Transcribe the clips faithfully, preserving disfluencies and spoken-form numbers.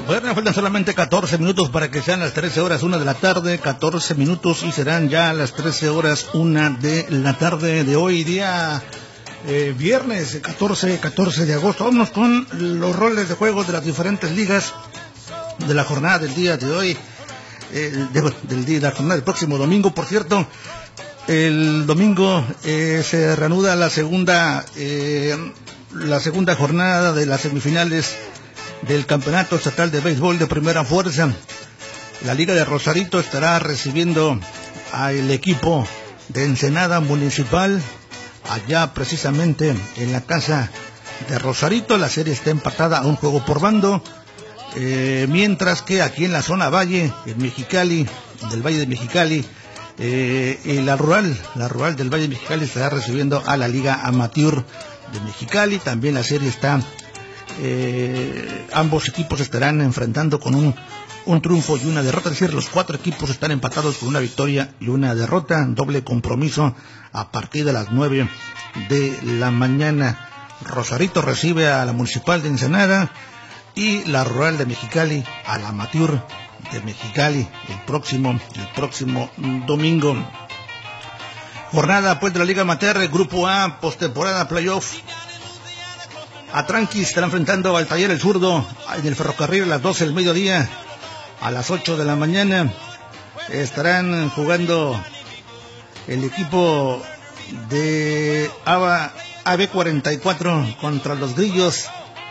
Bueno, faltan solamente catorce minutos para que sean las trece horas, una de la tarde, catorce minutos y serán ya las trece horas, una de la tarde de hoy, día eh, viernes catorce, catorce de agosto. Vámonos con los roles de juego de las diferentes ligas de la jornada del día de hoy, eh, de, del día de la jornada del próximo domingo, por cierto. El domingo eh, se reanuda la segunda, eh, la segunda jornada de las semifinales del Campeonato Estatal de Béisbol de Primera Fuerza. La Liga de Rosarito estará recibiendo al equipo de Ensenada Municipal, allá precisamente en la casa de Rosarito. La serie está empatada a un juego por bando, eh, mientras que aquí en la zona Valle, en Mexicali, del Valle de Mexicali, eh, y la rural, la rural del Valle de Mexicali estará recibiendo a la Liga Amateur de Mexicali. También la serie está Eh, ambos equipos estarán enfrentando con un, un triunfo y una derrota, es decir, los cuatro equipos están empatados con una victoria y una derrota, doble compromiso a partir de las nueve de la mañana. Rosarito recibe a la Municipal de Ensenada y la Rural de Mexicali a la Amateur de Mexicali el próximo, el próximo domingo. Jornada pues de la Liga Amateur, Grupo A, postemporada, playoff. Atranquis estará enfrentando al Taller El Zurdo en el Ferrocarril a las doce del mediodía. A las ocho de la mañana estarán jugando el equipo de A B cuarenta y cuatro contra los Grillos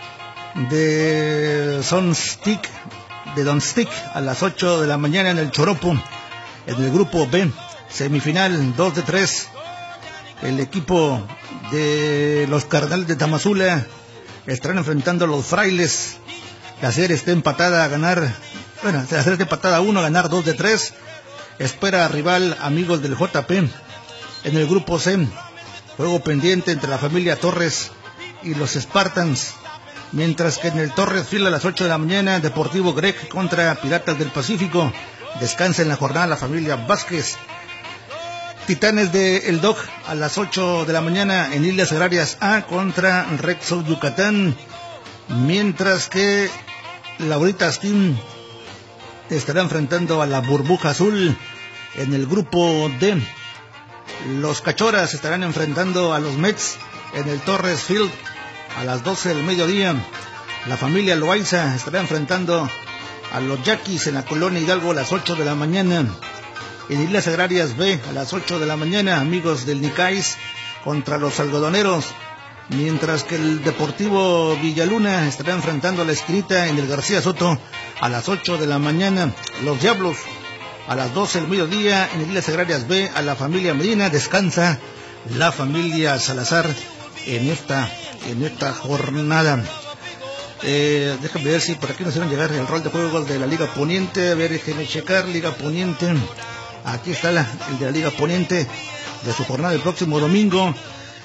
de Sonstick, de Donstick, a las ocho de la mañana en el Choropo. En el grupo B, semifinal dos de tres, el equipo de los Cardenales de Tamazula estarán enfrentando a los Frailes. La serie está empatada a ganar, bueno, la serie está empatada a uno, a ganar dos de tres. Espera rival Amigos del J P. En el grupo C, juego pendiente entre la familia Torres y los Spartans. Mientras que en el Torres Field a las ocho de la mañana, Deportivo Greg contra Piratas del Pacífico. Descansa en la jornada la familia Vázquez. Titanes de El Doc a las ocho de la mañana en Islas Agrarias A contra Red Sox Yucatán, mientras que Lauritas Team estará enfrentando a la Burbuja Azul. En el grupo D, los Cachoras estarán enfrentando a los Mets en el Torres Field a las doce del mediodía. La familia Loaiza estará enfrentando a los Yaquis en la Colonia Hidalgo a las ocho de la mañana. En Islas Agrarias B, a las ocho de la mañana, Amigos del Nicais contra los Algodoneros, mientras que el Deportivo Villaluna estará enfrentando a la Esquinita en el García Soto a las ocho de la mañana. Los Diablos a las doce del mediodía en Islas Agrarias B, a la familia Medina. Descansa la familia Salazar en esta, en esta jornada. Eh, déjame ver si por aquí nos hicieron llegar el rol de juegos de la Liga Poniente. A ver, déjenme checar, Liga Poniente. Aquí está la, el de la Liga Poniente de su jornada el próximo domingo.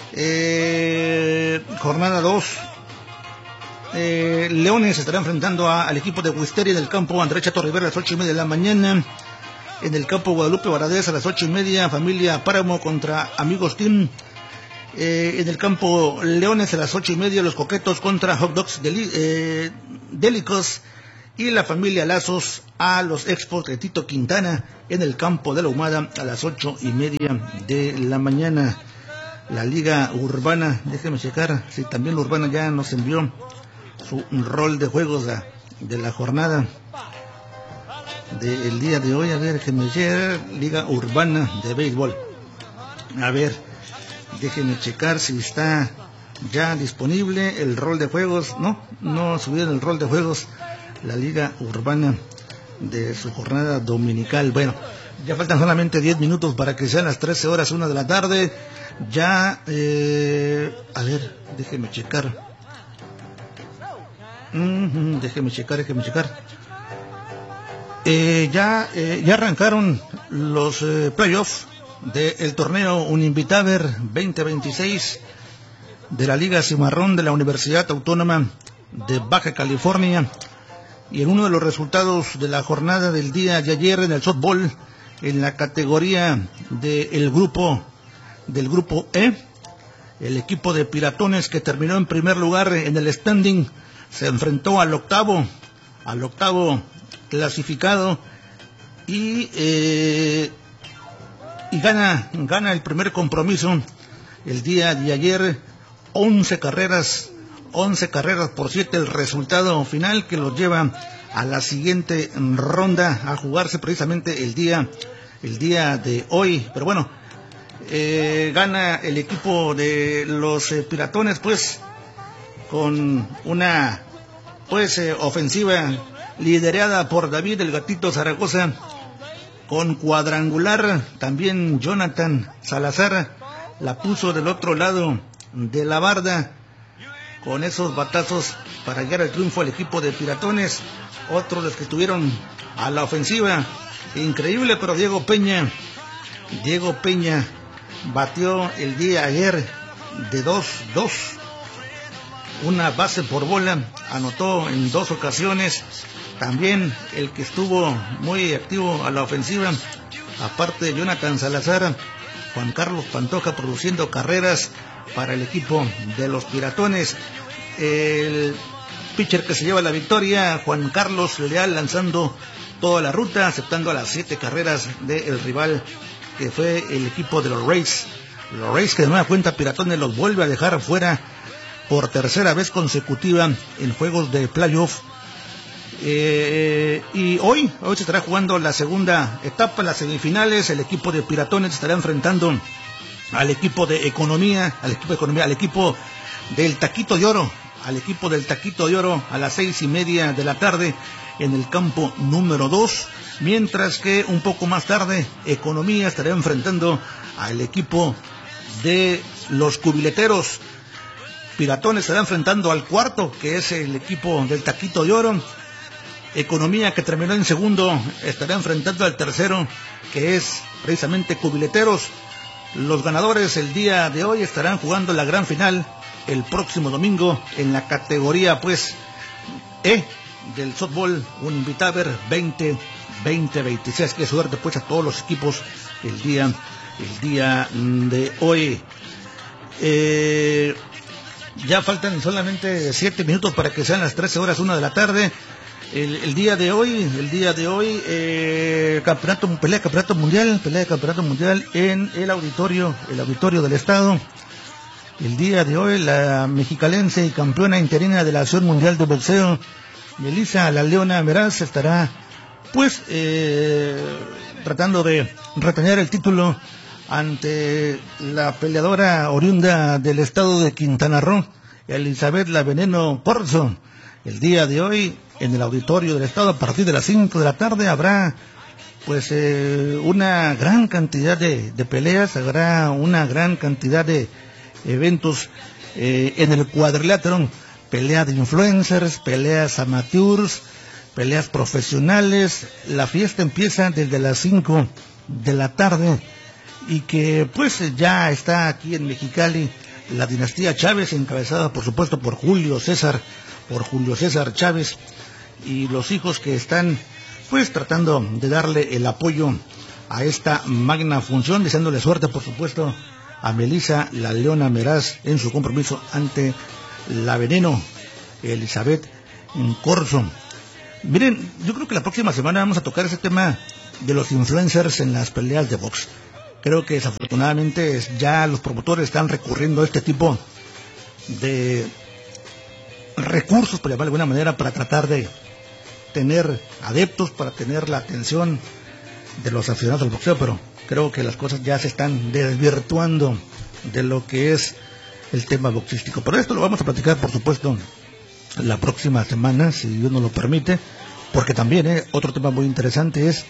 Eh, jornada dos. Eh, Leones estará enfrentando a, al equipo de Wisteria en el campo Andrés Chato Rivera a las ocho y media de la mañana. En el campo Guadalupe Varadez a las ocho y media, familia Páramo contra Amigos Team. Eh, en el campo Leones a las ocho y media, los Coquetos contra Hot Dogs Deli, eh, Délicos. Y la familia Lazos a los Expos de Tito Quintana en el campo de la Humada a las ocho y media de la mañana. La Liga Urbana, déjenme checar si también la Urbana ya nos envió su rol de juegos de, de la jornada del día de hoy. A ver, déjenme checar, Liga Urbana de Béisbol. A ver, déjenme checar si está ya disponible el rol de juegos. No, no subieron el rol de juegos la Liga Urbana de su jornada dominical. Bueno, ya faltan solamente diez minutos para que sean las trece horas, una de la tarde. Ya, eh, a ver, déjeme checar. Uh-huh, déjeme checar, déjeme checar. Eh, ya, eh, ya arrancaron los eh, playoffs del torneo Uninvitaver veinte veintiséis de la Liga Cimarrón de la Universidad Autónoma de Baja California. Y en uno de los resultados de la jornada del día de ayer en el softball, en la categoría del grupo del grupo E, el equipo de Piratones, que terminó en primer lugar en el standing, se enfrentó al octavo al octavo clasificado y eh, y gana gana el primer compromiso el día de ayer, once carreras once carreras por siete, el resultado final que los lleva a la siguiente ronda a jugarse precisamente el día el día de hoy. Pero bueno, eh, gana el equipo de los eh, Piratones, pues con una pues eh, ofensiva liderada por David el Gatito Zaragoza, con cuadrangular. También Jonathan Salazar la puso del otro lado de la barda con esos batazos para llegar al triunfo al equipo de Piratones. Otros de los que estuvieron a la ofensiva, increíble, pero Diego Peña, Diego Peña batió el día ayer de dos dos, una base por bola, anotó en dos ocasiones. También el que estuvo muy activo a la ofensiva, aparte de Jonathan Salazar, Juan Carlos Pantoja, produciendo carreras para el equipo de los Piratones. El pitcher que se lleva la victoria, Juan Carlos Leal, lanzando toda la ruta, aceptando a las siete carreras del rival, que fue el equipo de los Rays. Los Rays que de nueva cuenta Piratones los vuelve a dejar fuera por tercera vez consecutiva en juegos de playoff. Eh, y hoy, hoy se estará jugando la segunda etapa, las semifinales. El equipo de Piratones estará enfrentando al equipo de Economía, al equipo de Economía, al equipo del Taquito de Oro, al equipo del Taquito de Oro a las seis y media de la tarde en el campo número dos, mientras que un poco más tarde Economía estará enfrentando al equipo de los Cubileteros. Piratones estará enfrentando al cuarto, que es el equipo del Taquito de Oro. Economía, que terminó en segundo, estará enfrentando al tercero, que es precisamente Cubileteros. Los ganadores el día de hoy estarán jugando la gran final el próximo domingo en la categoría pues E del softball Univitaver veinte veintiséis. Qué suerte pues a todos los equipos el día el día de hoy. Eh, ya faltan solamente siete minutos para que sean las trece horas una de la tarde. El, el día de hoy, el día de hoy, eh, campeonato, pelea de campeonato mundial, pelea de campeonato mundial en el auditorio, el auditorio del estado. El día de hoy, la mexicalense y campeona interina de la Acción Mundial de Boxeo, Melissa La Leona Meraz, estará, pues, eh, tratando de retener el título ante la peleadora oriunda del estado de Quintana Roo, Elizabeth La Veneno Corzo. El día de hoy, en el auditorio del estado, a partir de las cinco de la tarde, habrá pues eh, una gran cantidad de, de peleas, habrá una gran cantidad de eventos eh, en el cuadrilátero, pelea de influencers, peleas amateurs, peleas profesionales. La fiesta empieza desde las cinco de la tarde y que pues ya está aquí en Mexicali la dinastía Chávez, encabezada por supuesto por Julio César, por Julio César Chávez, y los hijos que están pues tratando de darle el apoyo a esta magna función, deseándole suerte por supuesto a Melissa La Leona Meraz en su compromiso ante La Veneno Elizabeth Corzo. Miren, yo creo que la próxima semana vamos a tocar ese tema de los influencers en las peleas de box. Creo que desafortunadamente ya los promotores están recurriendo a este tipo de recursos, por llamarlo de alguna manera, para tratar de tener adeptos, para tener la atención de los aficionados al boxeo, pero creo que las cosas ya se están desvirtuando de lo que es el tema boxístico. Pero esto lo vamos a platicar, por supuesto, la próxima semana, si Dios nos lo permite, porque también eh, otro tema muy interesante es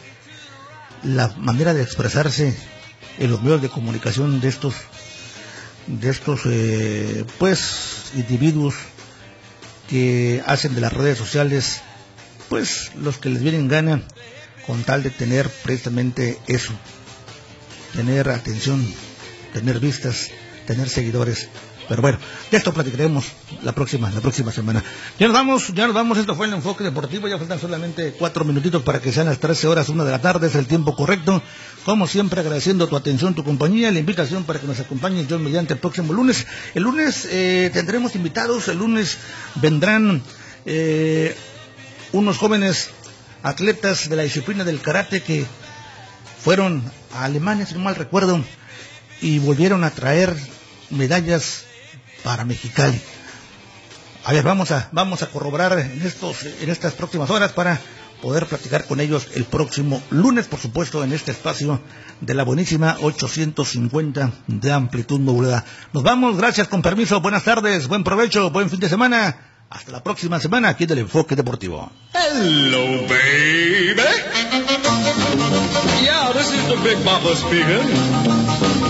la manera de expresarse en los medios de comunicación de estos de estos eh, pues individuos que hacen de las redes sociales pues los que les vienen en gana, con tal de tener precisamente eso, tener atención, tener vistas, tener seguidores. Pero bueno, de esto platicaremos la próxima, la próxima semana. Ya nos vamos, ya nos vamos, esto fue el Enfoque Deportivo, ya faltan solamente cuatro minutitos para que sean las trece horas, una de la tarde, es el tiempo correcto. Como siempre, agradeciendo tu atención, tu compañía, la invitación para que nos acompañes Dios mediante el próximo lunes. El lunes eh, tendremos invitados, el lunes vendrán eh, unos jóvenes atletas de la disciplina del karate que fueron a Alemania, si no mal recuerdo, y volvieron a traer medallas para Mexicali. A ver, vamos a, vamos a corroborar en estos, en estas próximas horas para poder platicar con ellos el próximo lunes, por supuesto, en este espacio de la buenísima ochocientos cincuenta de amplitud modulada. Nos vamos, gracias, con permiso, buenas tardes, buen provecho, buen fin de semana. Hasta la próxima semana aquí del Enfoque Deportivo. Hello, baby. Yeah, this is the Big Papa speaking.